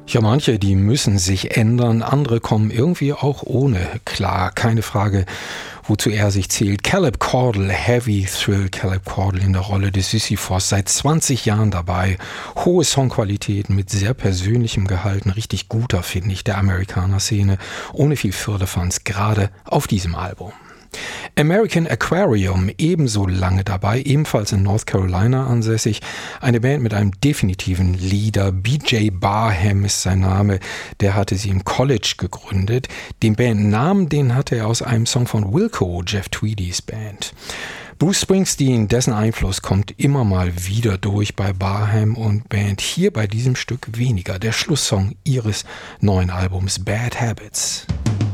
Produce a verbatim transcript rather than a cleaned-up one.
Ja, manche, die müssen sich ändern, andere kommen irgendwie auch ohne klar, keine Frage, wozu er sich zählt. Caleb Caudle, Heavy Thrill, Caleb Caudle in der Rolle des Sisyphos, seit zwanzig Jahren dabei, hohe Songqualitäten mit sehr persönlichem Gehalt, ein richtig guter, finde ich, der Amerikaner-Szene, ohne viel Firlefanz, gerade auf diesem Album. American Aquarium, ebenso lange dabei, ebenfalls in North Carolina ansässig. Eine Band mit einem definitiven Leader. B J Barham ist sein Name. Der hatte sie im College gegründet. Den Bandnamen, den hatte er aus einem Song von Wilco, Jeff Tweedys Band. Bruce Springsteen, dessen Einfluss kommt immer mal wieder durch bei Barham und Band. Hier bei diesem Stück weniger. Der Schlusssong ihres neuen Albums Bad Habits.